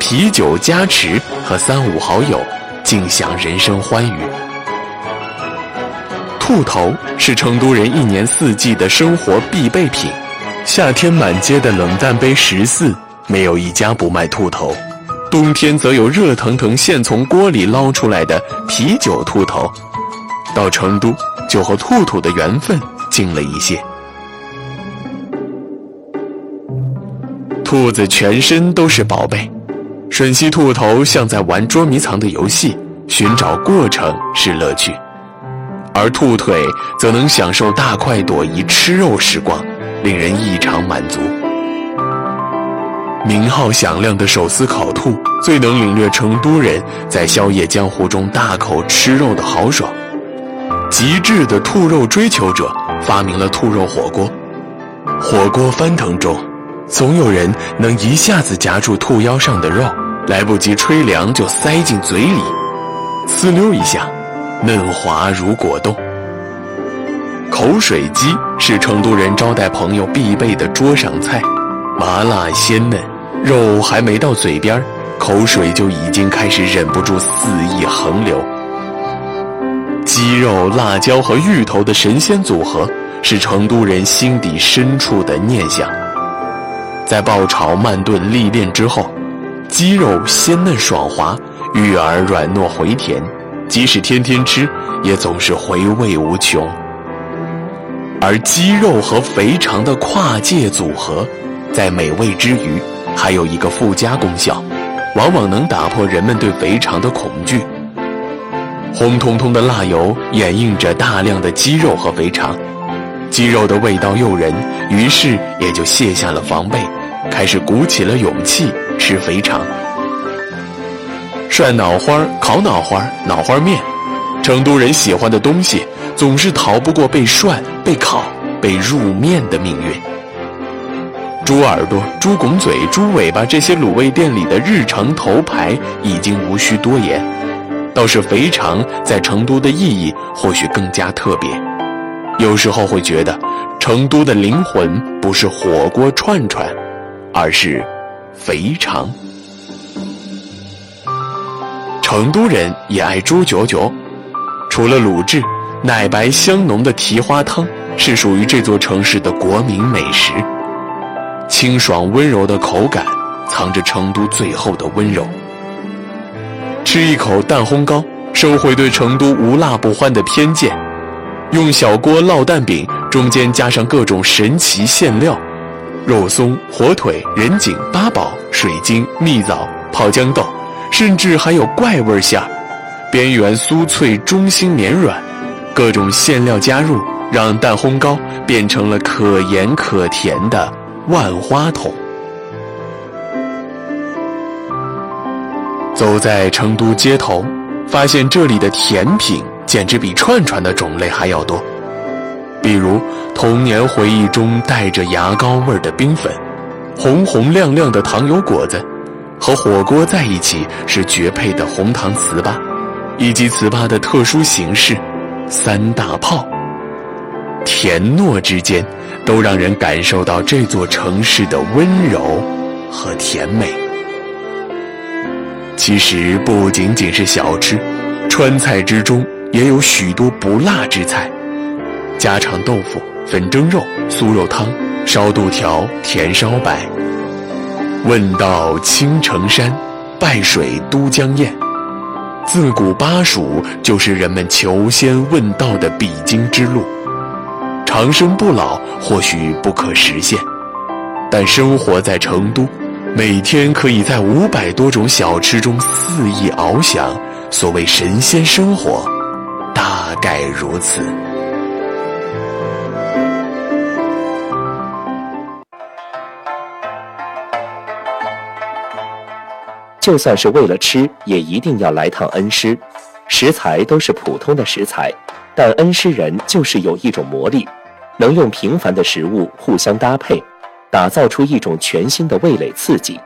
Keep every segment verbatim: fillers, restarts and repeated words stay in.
啤酒加持和三五好友尽享人生欢愉。兔头是成都人一年四季的生活必备品，夏天满街的冷淡杯十四没有一家不卖兔头，冬天则有热腾腾现从锅里捞出来的啤酒兔头。到成都就和兔兔的缘分近了一些。兔子全身都是宝贝，吮吸兔头像在玩捉迷藏的游戏，寻找过程是乐趣，而兔腿则能享受大快朵颐吃肉时光，令人异常满足。名号响亮的手撕烤兔最能领略成都人在宵夜江湖中大口吃肉的豪爽。极致的兔肉追求者发明了兔肉火锅，火锅翻腾中总有人能一下子夹住兔腰上的肉，来不及吹凉就塞进嘴里，呲溜一下，嫩滑如果冻。口水鸡是成都人招待朋友必备的桌上菜，麻辣鲜嫩，肉还没到嘴边，口水就已经开始忍不住肆意横流。鸡肉、辣椒和芋头的神仙组合是成都人心底深处的念想。在爆炒慢炖历练之后，鸡肉鲜嫩爽滑，芋儿软糯回甜，即使天天吃也总是回味无穷。而鸡肉和肥肠的跨界组合，在美味之余还有一个附加功效，往往能打破人们对肥肠的恐惧。红彤彤的辣油掩映着大量的鸡肉和肥肠，鸡肉的味道诱人，于是也就卸下了防备，开始鼓起了勇气吃肥肠。涮脑花、烤脑花、脑花面，成都人喜欢的东西总是逃不过被涮、被烤、被入面的命运。猪耳朵、猪拱嘴、猪尾巴这些卤味店里的日常头牌已经无需多言，倒是肥肠在成都的意义或许更加特别。有时候会觉得成都的灵魂不是火锅串串，而是肥肠。成都人也爱猪脚脚，除了卤制，奶白香浓的蹄花汤是属于这座城市的国民美食。清爽温柔的口感藏着成都最后的温柔。吃一口蛋烘糕，收回对成都无辣不欢的偏见。用小锅烙蛋饼，中间加上各种神奇馅料，肉松、火腿、人颈、八宝、水晶、蜜枣、泡豇豆，甚至还有怪味馅儿，边缘酥脆，中心绵软，各种馅料加入，让蛋烘糕变成了可盐可甜的万花筒。走在成都街头，发现这里的甜品简直比串串的种类还要多。比如童年回忆中带着牙膏味的冰粉，红红亮亮的糖油果子，和火锅在一起是绝配的红糖糍粑，以及糍粑的特殊形式三大炮。甜糯之间都让人感受到这座城市的温柔和甜美。其实不仅仅是小吃，川菜之中也有许多不辣之菜，家常豆腐、粉蒸肉、酥肉汤、烧肚条、甜烧白。问道青城山，拜水都江堰，自古巴蜀就是人们求仙问道的必经之路。长生不老或许不可实现，但生活在成都，每天可以在五百多种小吃中肆意翱翔，所谓神仙生活，大概如此。 就算是为了吃，也一定要来趟恩施。食材都是普通的食材，但恩施人就是有一种魔力，能用平凡的食物互相搭配，打造出一种全新的味蕾刺激。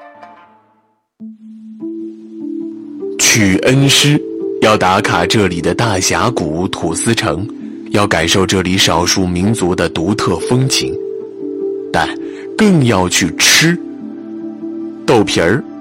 去恩施，要打卡这里的大峡谷土司城，要感受这里少数民族的独特风情，但更要去吃豆皮儿。